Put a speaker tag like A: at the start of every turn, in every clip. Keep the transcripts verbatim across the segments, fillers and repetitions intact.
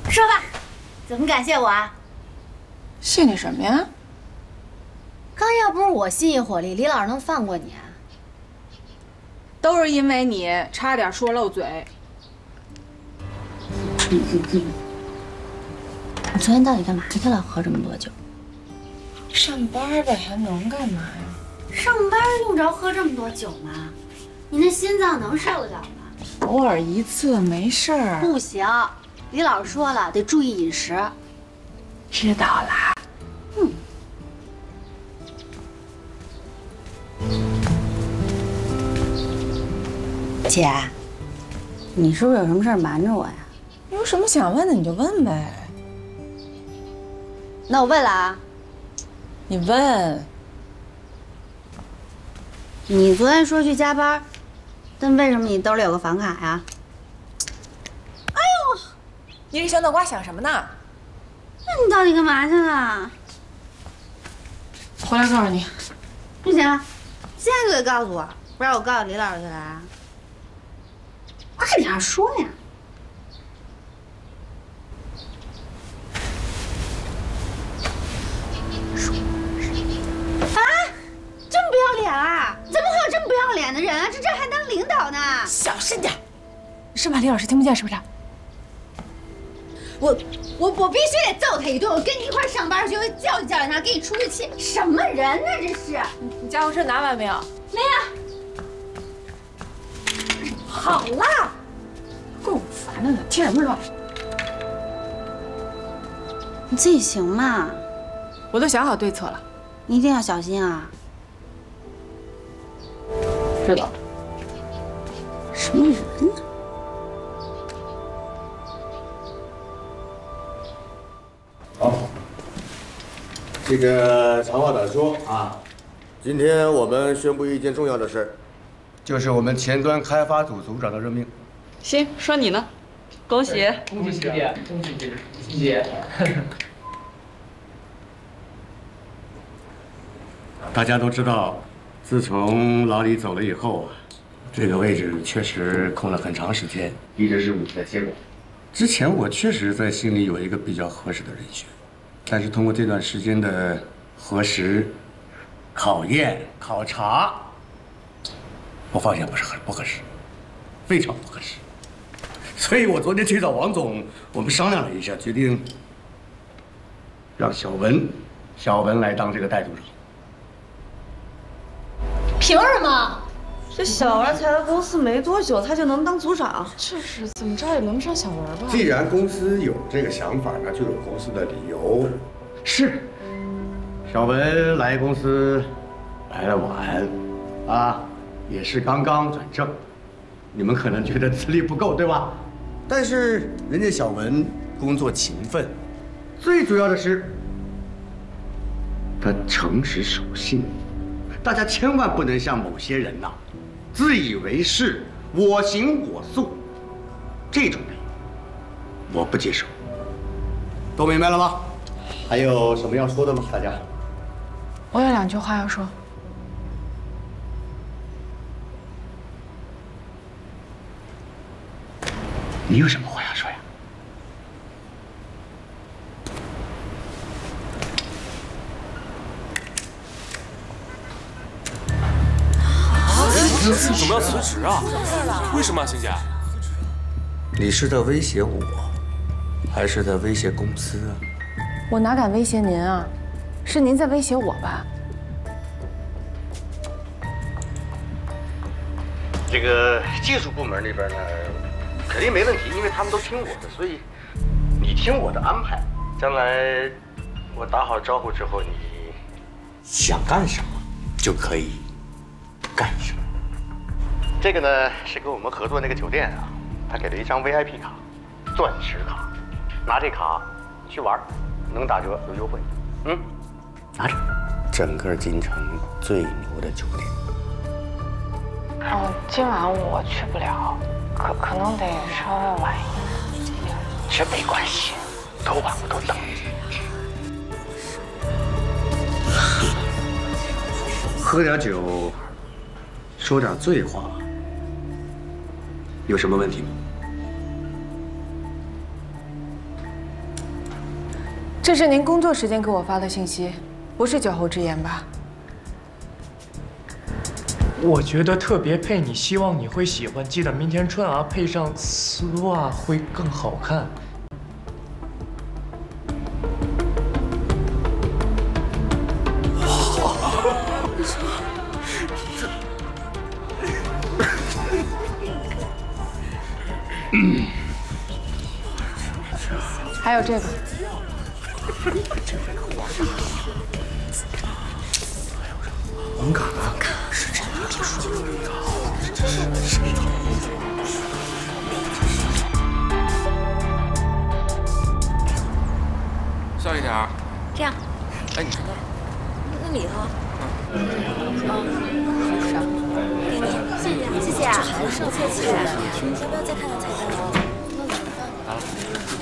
A: 说吧，怎么感谢我啊？
B: 谢你什么呀？
A: 刚要不是我心一火力，李老师能放过你啊？
B: 都是因为你差点说漏嘴。
A: 你昨天到底干嘛去了？喝这么多酒？
B: 上班呗，还能干嘛呀？
A: 上班用着喝这么多酒吗？你那心脏能受得了吗？
B: 偶尔一次没事儿。
A: 不行，李老师说了，得注意饮食。
B: 知道啦。
A: 嗯。姐，你是不是有什么事儿瞒着我呀？
B: 有什么想问的你就问呗。
A: 那我问了啊。
B: 你问。
A: 你昨天说去加班，但为什么你兜里有个房卡呀？
B: 哎呦，你这小脑瓜想什么呢？
A: 那你到底干嘛去了？
B: 回来告诉你。
A: 不行，现在就得告诉我，不然我告诉李老师去了啊。快点说呀！说啊，这么不要脸啊！怎么会有这么不要脸的人啊？这这还当领导呢？
B: 小声点，是怕李老师听不见是不是？
A: 我我我必须得揍他一顿！我跟你一块上班去，我教育教育他，给你出出气。什么人呢？这是？
B: 你家伙事拿完没有？
A: 没有。好啦，
B: 够烦的呢，添什么乱？
A: 你自己行吗？
B: 我都想好对策了，
A: 你一定要小心啊！
B: 知道。
A: 什么人呢？
C: 好，这个长话短说啊，今天我们宣布一件重要的事，就是我们前端开发组组长的任命。
D: 行，说你呢，恭喜！
E: 恭喜师姐，恭喜姐，谢谢。
C: 大家都知道，自从老李走了以后啊，这个位置确实空了很长时间，一直是我在接管。之前我确实在心里有一个比较合适的人选，但是通过这段时间的核实、考验、考察，我发现不是很不合适，非常不合适。所以我昨天去找王总，我们商量了一下，决定让小文，小文来当这个代组长。
A: 凭什么？
D: 这小文才来公司没多久，他就能当组长？
B: 就是，怎么着也轮不上小文吧？
C: 既然公司有这个想法，那就有公司的理由。是，小文来公司来了晚，啊，也是刚刚转正，你们可能觉得资历不够，对吧？但是人家小文工作勤奋，最主要的是他诚实守信。大家千万不能像某些人呐、啊，自以为是、我行我素，这种人我不接受。都明白了吗？还有什么要说的吗？大家？
B: 我有两句话要说。
C: 你有什么话要说呀？
F: 怎么要辞职啊？为什么啊，欣姐？
C: 你是在威胁我，还是在威胁公司啊？
B: 我哪敢威胁您啊？是您在威胁我吧？
C: 这个技术部门那边呢，肯定没问题，因为他们都听我的，所以你听我的安排。将来我打好招呼之后，你想干什么就可以干什么。这个呢是跟我们合作那个酒店啊，他给了一张 V I P 卡，钻石卡，拿这卡去玩，能打折有优惠。嗯，拿着，整个京城最牛的酒店。
B: 哦，今晚我去不了，可可能得稍微晚一点。
C: 这没关系，多晚我都等你。喝点酒，说点醉话，有什么问题吗？
B: 这是您工作时间给我发的信息，不是酒后之言吧？
E: 我觉得特别配你，希望你会喜欢。记得明天春娃配上丝袜会更好看。
B: 还有这个。
C: 网卡啊！
G: 是这样，听说。
F: 小一点儿。
G: 这样。
F: 哎，你看那儿。
G: 那里头。嗯。好少。给你，谢谢。谢谢啊。这还是不客气的。要不要再看看菜单？那怎么办？
F: 来了。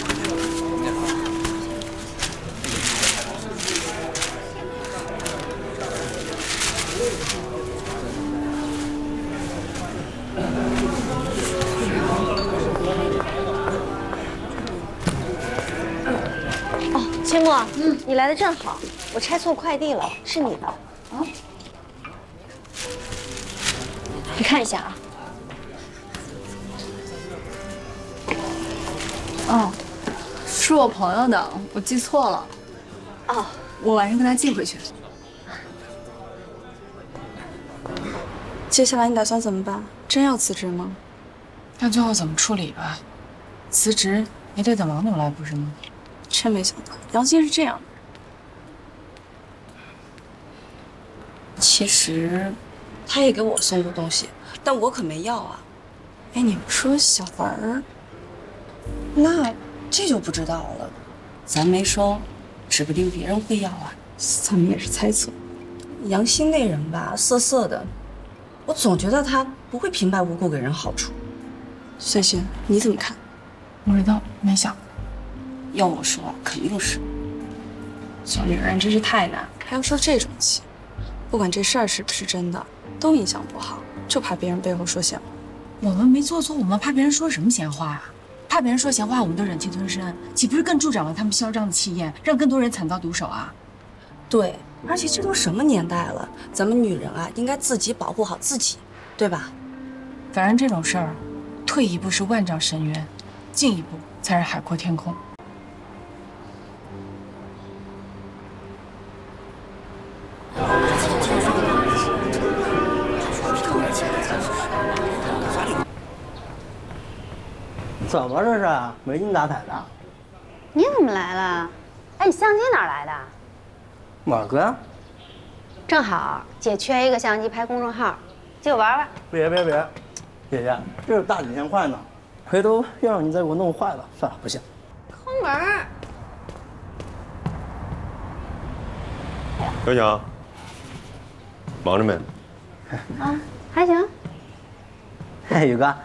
G: 哦，阡陌，嗯，你来的正好，我拆错快递了，是你的。啊？你看一下啊。
H: 哦，是我朋友的，我记错了。
G: 哦，
H: 我晚上给他寄回去。
D: 接下来你打算怎么办？真要辞职吗？
H: 看最后怎么处理吧。辞职也得等王总来，不是吗？
D: 真没想到杨欣是这样的。其实，他也给我送过东西，但我可没要啊。哎，你不说小文儿，那这就不知道了。咱没收，指不定别人会要啊。咱们也是猜测。杨欣那人吧，涩涩的，我总觉得他不会平白无故给人好处。轩轩，你怎么看？
H: 不知道，没想。
D: 要我说，肯定是。小女人真是太难，还要受这种气。不管这事儿是不是真的，都影响不好，就怕别人背后说闲话。
H: 我们没做错，我们怕别人说什么闲话啊？怕别人说闲话，我们都忍气吞声，岂不是更助长了他们嚣张的气焰，让更多人惨遭毒手啊？
D: 对，而且这都什么年代了，咱们女人啊，应该自己保护好自己，对吧？
H: 反正这种事儿，退一步是万丈深渊，进一步才是海阔天空。
I: 怎么这是？没精打采的。
A: 你怎么来了？哎，你相机哪儿来的？
I: 马哥，
A: 正好姐缺一个相机拍公众号，借我玩玩。
I: 别别别，姐姐，这是大几千块呢，回头要让你再给我弄坏了，算了，不行。
A: 抠门儿。
J: 小蒋，忙着没？
A: 啊，还行。
I: 哎，宇哥，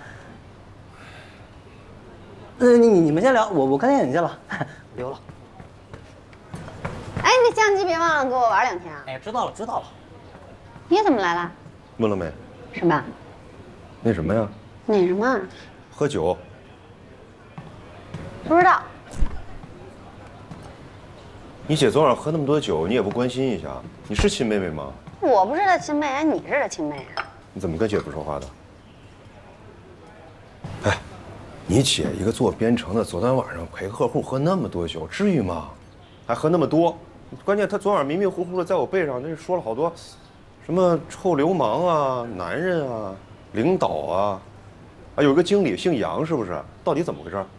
I: 呃，你你们先聊，我我看电影去了，溜了。
A: 哎，那相机别忘了给我玩两天啊！
I: 哎，知道了知道了。
A: 你怎么来了？
J: 问了没？
A: 什么？
J: 那什么呀？
A: 那什么？
J: 喝酒。
A: 不知道。
J: 你姐昨晚喝那么多酒，你也不关心一下？你是亲妹妹吗？
A: 我不是她亲妹，哎，你是她亲妹啊？
J: 你怎么跟姐不说话的？哎，你姐一个做编程的，昨天晚上陪客户喝那么多酒，至于吗？还喝那么多，关键她昨晚迷迷糊糊的在我背上那说了好多，什么臭流氓啊、男人啊、领导啊，啊，有一个经理姓杨，是不是？到底怎么回事？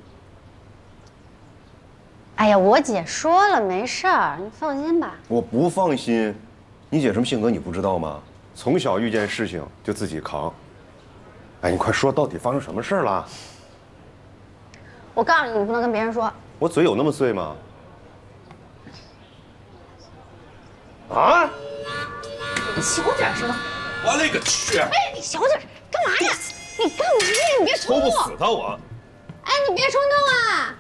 A: 哎呀，我姐说了，没事儿，你放心吧。
J: 我不放心，你姐什么性格你不知道吗？从小遇见事情就自己扛。哎，你快说，到底发生什么事了？
A: 我告诉你，你不能跟别人说。
J: 我嘴有那么碎吗？啊！
A: 你小点声！
J: 我勒个去！
A: 哎，你小点，干嘛呀？你干嘛呀？你别冲动！
J: 抽不死他我！
A: 哎，你别冲动啊！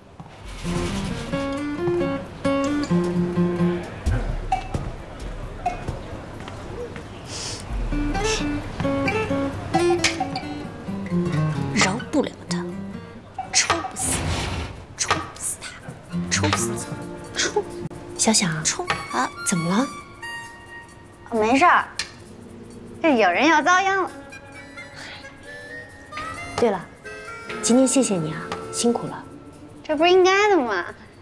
G: 饶不了他，抽不死，抽不死他，抽死他，抽。 小想冲啊，怎么了？
A: 没事儿，这有人要遭殃了。
G: 对了，今天谢谢你啊，辛苦了。
A: 这不是应该的吗？